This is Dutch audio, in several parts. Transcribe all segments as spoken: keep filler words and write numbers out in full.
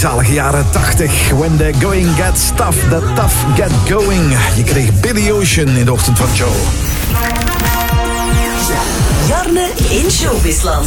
zalige jaren tachtig. When the going gets tough, the tough get going. Je kreeg Billy Ocean in de ochtend van Joe. Jarne in Showbizland.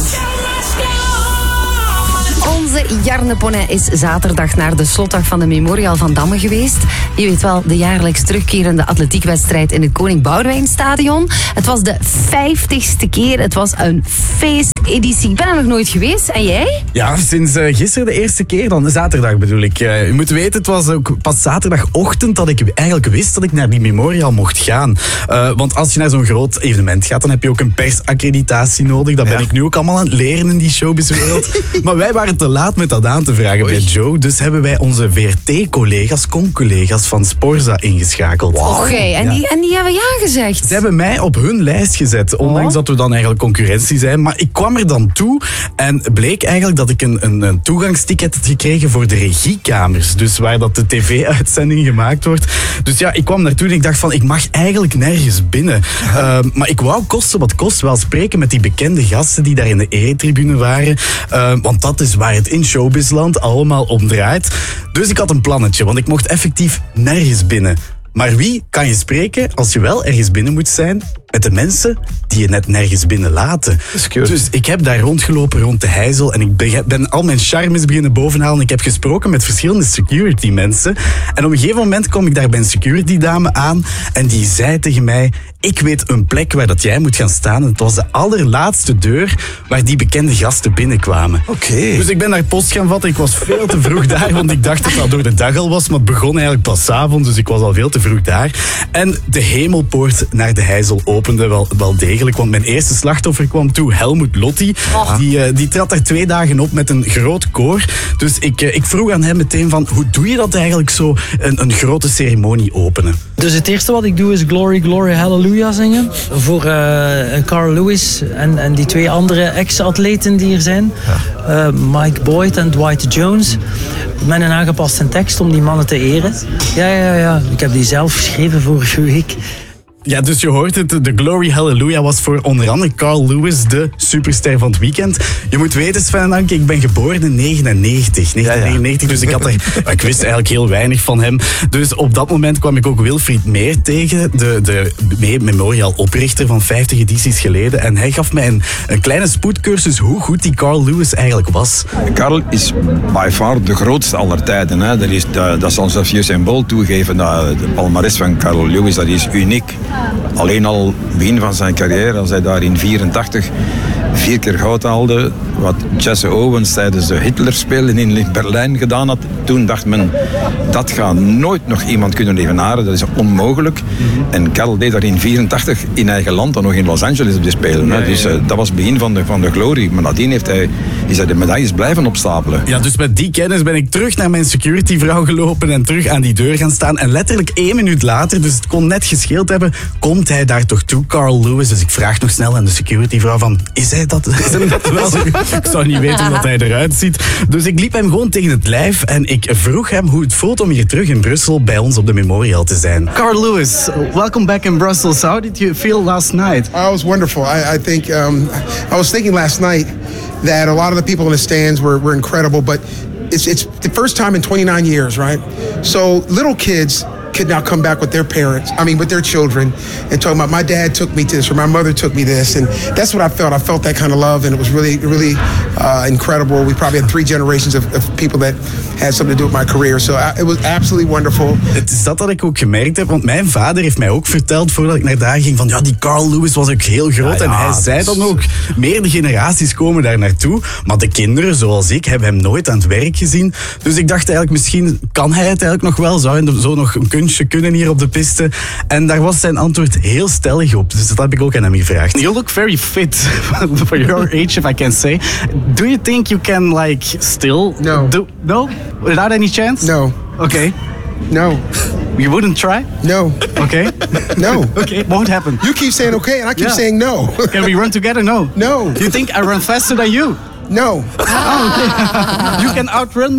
Onze Jarne Bonnet is zaterdag naar de slotdag van de Memorial van Damme geweest. Je weet wel, de jaarlijks terugkerende atletiekwedstrijd in het Koning Boudewijnstadion. Het was de vijftigste keer. Het was een feesteditie. Ik ben er nog nooit geweest. En jij? Ja, sinds uh, gisteren de eerste keer dan. Zaterdag bedoel ik. Uh, je moet weten, het was ook pas zaterdagochtend dat ik eigenlijk wist dat ik naar die Memorial mocht gaan. Uh, want als je naar zo'n groot evenement gaat, dan heb je ook een persaccreditatie nodig. Dat ben ja. ik nu ook allemaal aan het leren in die showbizwereld. Maar wij waren te laat met dat aan te vragen Oei. bij Joe. Dus hebben wij onze V R T-collega's, con-collega's van Sporza ingeschakeld. Wow. Oké, okay, en, ja. en die hebben ja gezegd? Ze hebben mij op hun lijst gezet. Ondanks oh. dat we dan eigenlijk concurrentie zijn. Maar ik kwam er dan toe en bleek eigenlijk dat ik een, een, een toegangsticket had gekregen voor de regiekamers. Dus waar dat de tv-uitzending gemaakt wordt. Dus ja, ik kwam naartoe en ik dacht van, ik mag eigenlijk nergens binnen. Uh, maar ik wou kosten wat kost wel spreken met die bekende gasten die daar in de eretribune waren. Uh, want dat is waar het in Showbizland allemaal om draait. Dus ik had een plannetje, want ik mocht effectief nergens binnen. Maar wie kan je spreken als je wel ergens binnen moet zijn met de mensen die je net nergens binnen laten? Dus ik heb daar rondgelopen rond de Heizel en ik ben al mijn charmes beginnen bovenhalen. Ik heb gesproken met verschillende security mensen. En op een gegeven moment kom ik daar bij een security dame aan en die zei tegen mij, ik weet een plek waar dat jij moet gaan staan. En het was de allerlaatste deur waar die bekende gasten binnenkwamen. Oké. Okay. Dus ik ben daar post gaan vatten. Ik was veel te vroeg daar, want ik dacht dat dat door de dag al was. Maar het begon eigenlijk pas 's avonds, dus ik was al veel te vroeg daar. En de hemelpoort naar de Heizel opende wel, wel degelijk. Want mijn eerste slachtoffer kwam toe, Helmut Lotti. Oh. Die, uh, die trad daar twee dagen op met een groot koor. Dus ik, uh, ik vroeg aan hem meteen van, hoe doe je dat eigenlijk zo, een, een grote ceremonie openen? Dus het eerste wat ik doe is Glory, Glory, Hallelujah zingen. Voor uh, Carl Lewis en, en die twee andere ex-atleten die er zijn. Ja. Uh, Mike Boyd en Dwight Jones. Met een aangepaste tekst om die mannen te eren. Ja, ja, ja. Ik heb die zelf geschreven vorige week. Ja, dus je hoort het, de Glory Hallelujah was voor onder andere Carl Lewis, de superster van het weekend. Je moet weten, Sven en Anke, ik ben geboren in negenennegentig. negentien negenennegentig, ja, ja. Dus ik, had er, ik wist eigenlijk heel weinig van hem. Dus op dat moment kwam ik ook Wilfried Meer tegen, de, de Memorial-oprichter van vijftig edities geleden. En hij gaf mij een, een kleine spoedcursus hoe goed die Carl Lewis eigenlijk was. Carl is by far de grootste aller tijden. Hè. Dat, is, dat, dat zal zelfs Usain Bolt toegeven. Dat de palmares van Carl Lewis, dat is uniek. Alleen al begin van zijn carrière, als hij daar in vierentachtig vier keer goud haalde, wat Jesse Owens tijdens de Hitlerspelen in Berlijn gedaan had, toen dacht men, dat gaat nooit nog iemand kunnen evenaren, dat is onmogelijk. Mm-hmm. En Carl deed daar in vierentachtig in eigen land, dan nog in Los Angeles op de Spelen. Ja, ja, ja. Dus uh, dat was het begin van de, van de glorie. Maar nadien heeft hij, is hij de medailles blijven opstapelen. Ja, dus met die kennis ben ik terug naar mijn securityvrouw gelopen en terug aan die deur gaan staan. En letterlijk één minuut later, dus het kon net gescheeld hebben, komt hij daar toch toe, Carl Lewis. Dus ik vraag nog snel aan de securityvrouw van, is hij dat? Is hij dat wel? Ik zou niet weten hoe dat hij eruit ziet. Dus ik liep hem gewoon tegen het lijf en ik vroeg hem hoe het voelt om hier terug in Brussel bij ons op de Memorial te zijn. Carl Lewis, welcome back in Brussels. How did you feel last night? I was wonderful. I, I think um, I was thinking last night that a lot of the people in the stands were, were incredible, but it's it's the first time in twenty-nine years, right? So little kids could now come back with their parents, I mean with their children, and talking about my dad took me to this or my mother took me this, and that's what I felt. I felt that kind of love, and it was really, really uh, incredible. We probably had three generations of, of people that had something to do with my career, so I, it was absolutely wonderful. Het is dat dat ik ook gemerkt heb, want mijn vader heeft mij ook verteld voordat ik naar daar ging van ja, die Carl Lewis was ook heel groot, ja, ja, en hij zei dan ook, meerdere generaties komen daar naartoe, maar de kinderen zoals ik hebben hem nooit aan het werk gezien. Dus ik dacht eigenlijk, misschien kan hij het eigenlijk nog wel, zou hij zo nog een kunstje kunnen hier op de piste. En daar was zijn antwoord heel stellig op. Dus dat heb ik ook aan hem gevraagd. You look very fit for your age, if I can say. Do you think you can like still no do no without any chance? No. Okay. No. You wouldn't try? No. Okay. No. Okay. Won't happen. You keep saying okay, and I keep yeah. saying no. Can we run together? No. No. You think I run faster than you? No. Oh, okay. You can outrun me?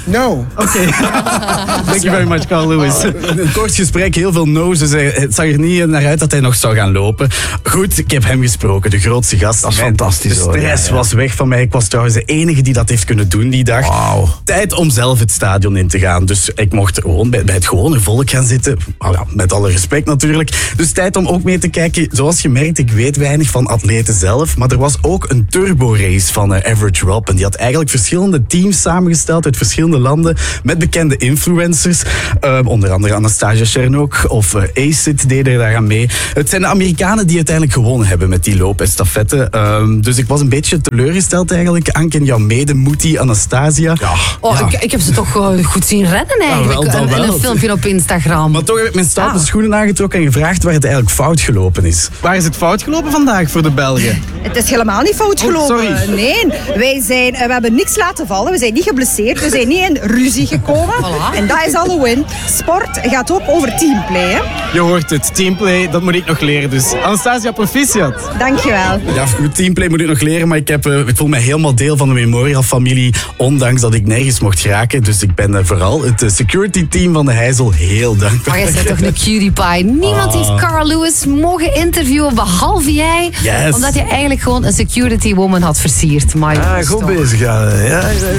No. Oké. Thank you very much, Carl Lewis. Een kort gesprek, heel veel no's. Dus hij- het zag er niet naar uit dat hij nog zou gaan lopen. Goed, ik heb hem gesproken, de grootste gast. Dat is Mijn- fantastisch, De hoor. stress Ja, ja. was weg van mij. Ik was trouwens de enige die dat heeft kunnen doen die dag. Wauw. Tijd om zelf het stadion in te gaan. Dus ik mocht gewoon bij, bij het gewone volk gaan zitten. Nou ja, met alle respect natuurlijk. Dus tijd om ook mee te kijken. Zoals je merkt, ik weet weinig van atleten zelf. Maar er was ook een turbo-race van uh, Average Rob. En die had eigenlijk verschillende teams samengesteld uit verschillende landen. Met bekende influencers. Uh, onder andere Anastasia Chernok of uh, Acid deden daar aan mee. Het zijn de Amerikanen die uiteindelijk gewonnen hebben met die loop en stafette. Um, dus ik was een beetje teleurgesteld eigenlijk. Anke en jouw mede, Moetie, Anastasia. Ja. Oh, ik, ik heb ze toch uh, goed zien rennen eigenlijk. wel, dan in wel. een filmpje op Instagram. Maar toch heb ik mijn stoute Ah. schoenen aangetrokken en gevraagd waar het eigenlijk fout gelopen is. Waar is het fout gelopen vandaag voor de Belgen? Het is helemaal niet fout gelopen. sorry. Nee, wij zijn, eh, we hebben niks laten vallen. We zijn niet geblesseerd. We zijn niet in ruzie gekomen. Voilà. En dat is al een win. Sport gaat ook over teamplay. Hè? Je hoort het, teamplay, dat moet ik nog leren. Dus Anastasia, proficiat. Dankjewel. Ja, goed, teamplay moet ik nog leren, maar ik, heb, uh, ik voel me helemaal deel van de Memorial-familie, ondanks dat ik nergens mocht geraken. Dus ik ben uh, vooral het uh, security team van de Heijzel heel dankbaar. Maar jij bent toch een cutie pie. Niemand heeft Carl Lewis mogen interviewen, behalve jij. Yes. Omdat je eigenlijk gewoon een security woman had versierd. Maar Ah, goed bezig. Ja, ja.